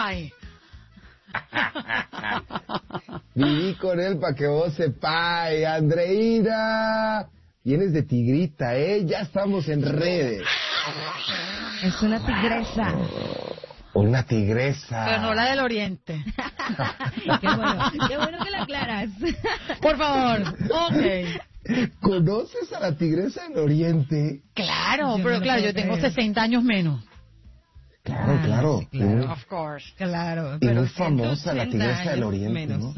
Ay. Viví con él para que vos sepáis, Andreina. Vienes de tigrita, ya estamos en redes. Es una tigresa. Una tigresa. Pero no la del oriente. Qué bueno que la aclaras. Por favor. Ok. ¿Conoces a la tigresa del oriente? Claro, Yo pero no claro, puedo yo tengo creer. 60 años menos. Claro. Sí, claro. Of course. Claro. Y Pero muy famosa la 180 tigresa del años oriente, menos.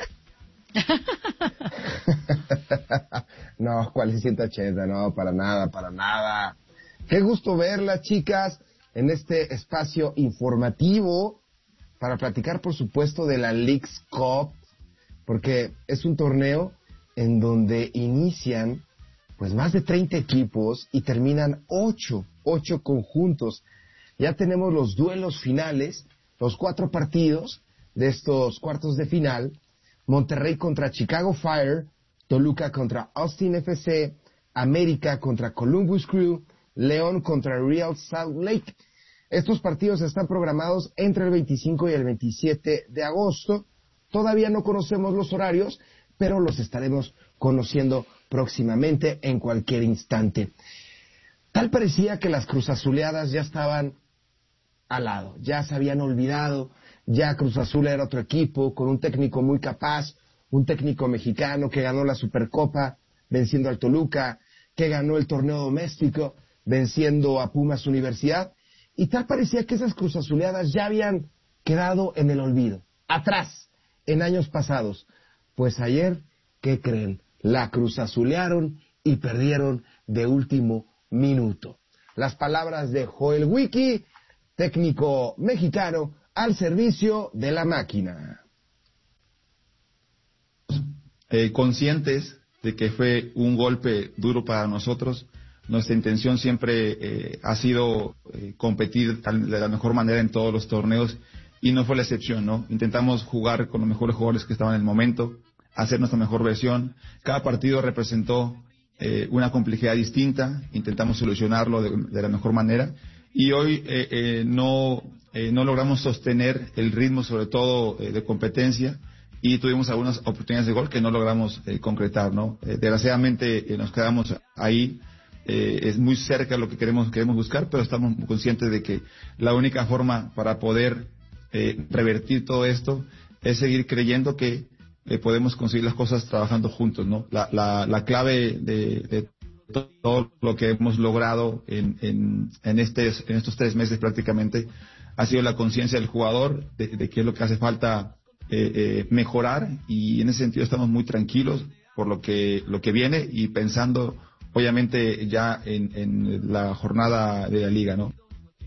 ¿no? No, ¿cuál es 180? No, para nada. Qué gusto verlas, chicas, en este espacio informativo para platicar, por supuesto, de la Leagues Cup, porque es un torneo en donde inician pues más de 30 equipos y terminan 8 conjuntos. Ya tenemos los duelos finales, los 4 partidos de estos cuartos de final: Monterrey contra Chicago Fire, Toluca contra Austin FC, América contra Columbus Crew, León contra Real Salt Lake. Estos partidos están programados entre el 25 y el 27 de agosto. Todavía no conocemos los horarios, pero los estaremos conociendo próximamente, en cualquier instante. Tal parecía que las cruzazuleadas ya estaban al lado, ya se habían olvidado, ya Cruz Azul era otro equipo con un técnico muy capaz, un técnico mexicano que ganó la Supercopa venciendo al Toluca, que ganó el torneo doméstico venciendo a Pumas Universidad, y tal parecía que esas cruzazuleadas ya habían quedado en el olvido, atrás, en años pasados. Pues ayer, ¿qué creen? La cruzazulearon y perdieron de último minuto. Las palabras de Joel Wiki, técnico mexicano, al servicio de la máquina. Conscientes de que fue un golpe duro para nosotros. Nuestra intención siempre ha sido competir de la mejor manera en todos los torneos, y no fue la excepción, ¿no? Intentamos jugar con los mejores jugadores que estaban en el momento, hacer nuestra mejor versión. Cada partido representó una complejidad distinta, intentamos solucionarlo de la mejor manera, y hoy no logramos sostener el ritmo, sobre todo de competencia, y tuvimos algunas oportunidades de gol que no logramos concretar, ¿no? Desgraciadamente nos quedamos ahí. Es muy cerca lo que queremos buscar, pero estamos conscientes de que la única forma para poder revertir todo esto es seguir creyendo que podemos conseguir las cosas trabajando juntos, ¿no? La clave de todo lo que hemos logrado en estos 3 meses prácticamente ha sido la conciencia del jugador de qué es lo que hace falta mejorar, y en ese sentido estamos muy tranquilos por lo que viene, y pensando obviamente ya en la jornada de la liga, ¿no?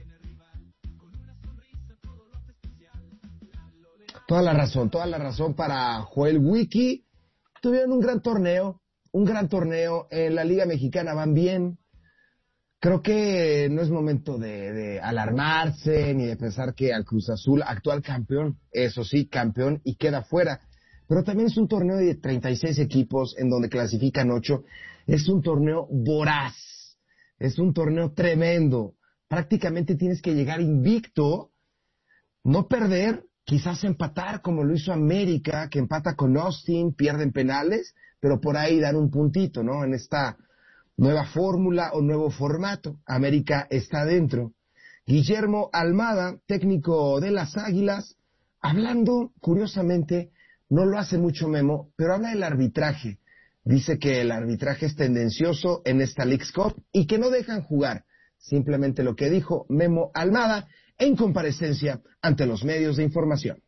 Toda la razón para Joel Wiki. Tuvieron un gran torneo en la Liga Mexicana, van bien. Creo que no es momento de alarmarse ni de pensar que al Cruz Azul, actual campeón, eso sí, campeón y queda fuera. Pero también es un torneo de 36 equipos en donde clasifican 8. Es un torneo voraz, es un torneo tremendo. Prácticamente tienes que llegar invicto, no perder, quizás empatar como lo hizo América, que empata con Austin, pierden penales, pero por ahí dar un puntito, ¿no? En esta nueva fórmula o nuevo formato. América está dentro. Guillermo Almada, técnico de las Águilas, hablando, curiosamente, no lo hace mucho Memo, pero habla del arbitraje. Dice que el arbitraje es tendencioso en esta Leagues Cup y que no dejan jugar. Simplemente lo que dijo Memo Almada en comparecencia ante los medios de información.